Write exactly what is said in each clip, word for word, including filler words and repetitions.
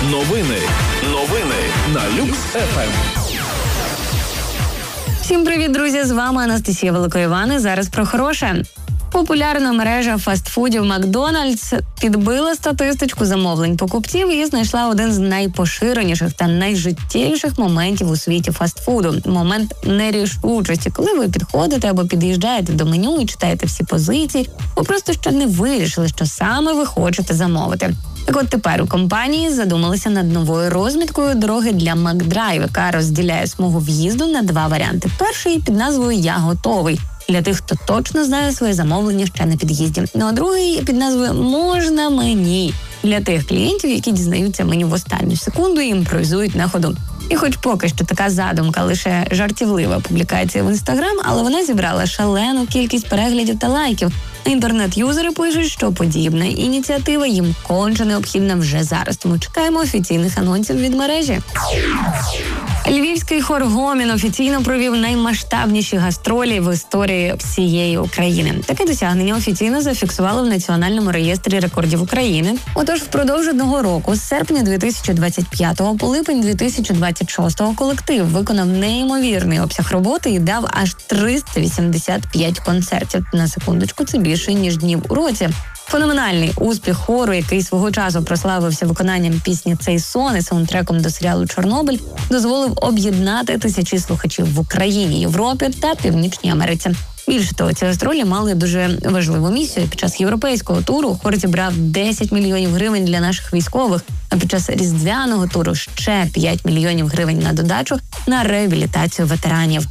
Новини. Новини на Люкс еф ем. Всім привіт, друзі! З вами Анастасія Великоїван. Зараз про хороше. Популярна мережа фастфудів Макдональдс підбила статистичку замовлень покупців і знайшла один з найпоширеніших та найжиттєвіших моментів у світі фастфуду – момент нерішучості, коли ви підходите або під'їжджаєте до меню і читаєте всі позиції, ви просто ще не вирішили, що саме ви хочете замовити. Так от тепер у компанії задумалися над новою розміткою дороги для Макдрайв, яка розділяє смугу в'їзду на два варіанти. Перший під назвою «Я готовий» для тих, хто точно знає своє замовлення ще на під'їзді. Ну а другий під назвою «Можна мені» для тих клієнтів, які дізнаються меню в останню секунду і імпровізують на ходу. І хоч поки що така задумка лише жартівлива публікація в Інстаграм, але вона зібрала шалену кількість переглядів та лайків. Інтернет-юзери пишуть, що подібна ініціатива їм конче необхідна вже зараз, тому чекаємо офіційних анонсів від мережі. Львівський хор «Гомін» офіційно провів наймасштабніші гастролі в історії всієї України. Таке досягнення офіційно зафіксували в Національному реєстрі рекордів України. Отож, впродовж одного року, з серпня дві тисячі двадцять п'ятого по липень дві тисячі двадцять шостого, колектив виконав неймовірний обсяг роботи і дав аж триста вісімдесят п'ять концертів. На секундочку, це більше, ніж днів у році. Феноменальний успіх хору, який свого часу прославився виконанням пісні «Цей сон» і саундтреком до серіалу «Чорнобиль», дозволив об'єднати тисячі слухачів в Україні, Європі та Північній Америці. Більше того, ці гастролі мали дуже важливу місію. Під час європейського туру хор зібрав десять мільйонів гривень для наших військових, а під час різдвяного туру ще п'ять мільйонів гривень на додачу на реабілітацію ветеранів.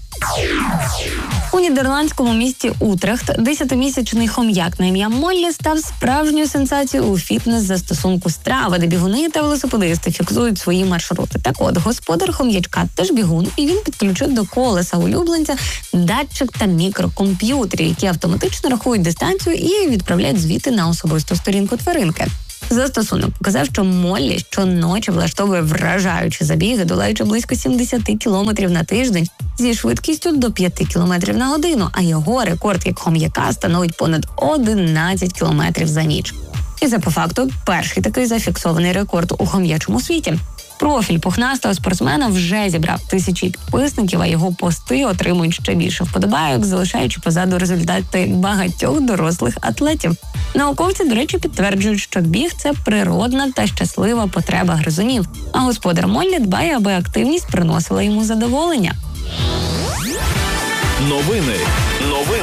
У нідерландському місті Утрехт десятимісячний хом'як на ім'я Моллі став справжньою сенсацією у фітнес-застосунку Страва, де бігуни та велосипедисти фіксують свої маршрути. Так от, господар хом'ячка теж бігун, і він підключив до колеса улюбленця датчик та мікрокомп'ютери, які автоматично рахують дистанцію і відправляють звіти на особисту сторінку тваринки. Застосунок показав, що Моллі щоночі влаштовує вражаючі забіги, долаючи близько сімдесят кілометрів на тиждень зі швидкістю до п'ять кілометрів на годину, а його рекорд як хом'яка становить понад одинадцять кілометрів за ніч. І це по факту перший такий зафіксований рекорд у хом'ячому світі. Профіль пухнастого спортсмена вже зібрав тисячі підписників, а його пости отримують ще більше вподобайок, залишаючи позаду результати багатьох дорослих атлетів. Науковці, до речі, підтверджують, що біг – це природна та щаслива потреба гризунів, а господар Моллі дбає, аби активність приносила йому задоволення. Новини. Новини.